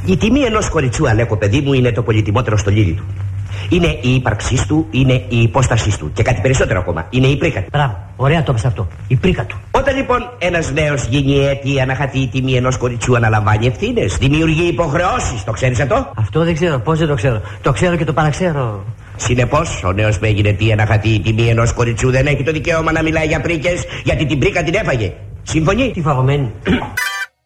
Η τιμή ενός κοριτσού, Αλέκο παιδί μου, είναι το πολυτιμότερο στο λίλι του. Είναι η ύπαρξή του, είναι η υπόστασή του. Και κάτι περισσότερο ακόμα, είναι η πρίκα του. Μπράβο, ωραία το πες αυτό. Η πρίκα του. Όταν λοιπόν ένας νέος γίνει έτη, αναχατεί η τιμή ενός κοριτσού, αναλαμβάνει ευθύνες, δημιουργεί υποχρεώσεις. Το ξέρεις αυτό? Αυτό δεν ξέρω, πώς δεν το ξέρω. Το ξέρω και το παραξέρω. Συνεπώς, ο νέος που έγινε τι, αναχατεί η τιμή ενός κοριτσού, δεν έχει το δικαίωμα να μιλάει για πρίκες, γιατί την πρίκα την έφαγε. Συμφωνεί? Τι φαγωμένη.